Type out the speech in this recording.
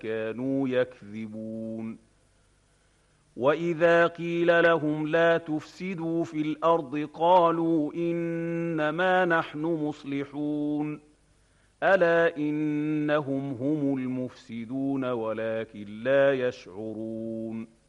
كانوا يكذبون. وإذا قيل لهم لا تفسدوا في الأرض قالوا إنما نحن مصلحون ألا إنهم هم المفسدون ولكن لا يشعرون.